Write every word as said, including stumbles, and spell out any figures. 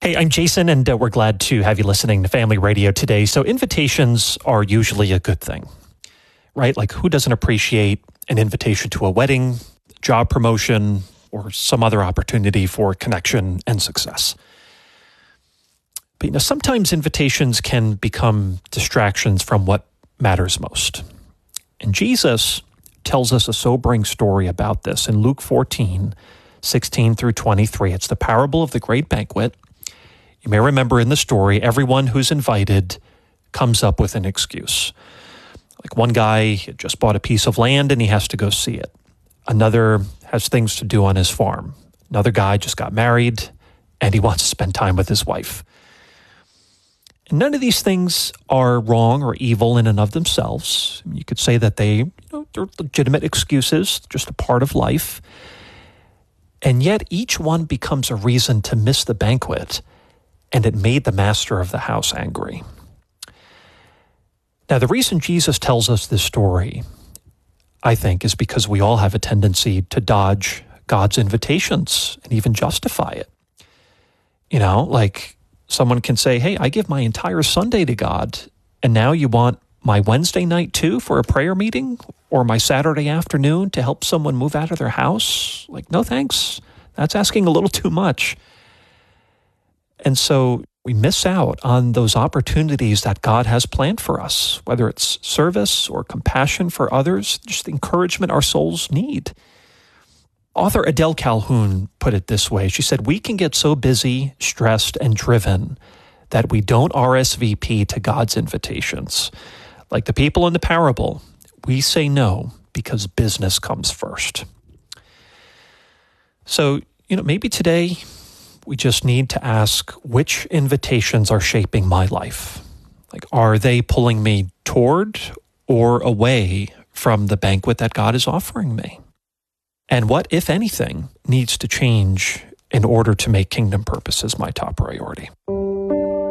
Hey, I'm Jason, and uh, we're glad to have you listening to Family Radio today. So invitations are usually a good thing, right? Like, who doesn't appreciate an invitation to a wedding, job promotion, or some other opportunity for connection and success? But, you know, sometimes invitations can become distractions from what matters most. And Jesus tells us a sobering story about this in Luke fourteen, sixteen through twenty-three. It's the parable of the great banquet. You may remember in the story, everyone who's invited comes up with an excuse. Like, one guy had just bought a piece of land and he has to go see it. Another has things to do on his farm. Another guy just got married and he wants to spend time with his wife. And none of these things are wrong or evil in and of themselves. You could say that they, you know, they're legitimate excuses, just a part of life. And yet each one becomes a reason to miss the banquet, and it made the master of the house angry. Now, the reason Jesus tells us this story, I think, is because we all have a tendency to dodge God's invitations and even justify it. You know, like someone can say, hey, I give my entire Sunday to God, and now you want my Wednesday night too for a prayer meeting, or my Saturday afternoon to help someone move out of their house? Like, no thanks. That's asking a little too much. And so we miss out on those opportunities that God has planned for us, whether it's service or compassion for others, just the encouragement our souls need. Author Adele Calhoun put it this way. She said, we can get so busy, stressed, and driven that we don't R S V P to God's invitations. Like the people in the parable, we say no because business comes first. So, you know, maybe today we just need to ask, which invitations are shaping my life? Like, are they pulling me toward or away from the banquet that God is offering me? And what, if anything, needs to change in order to make kingdom purposes my top priority?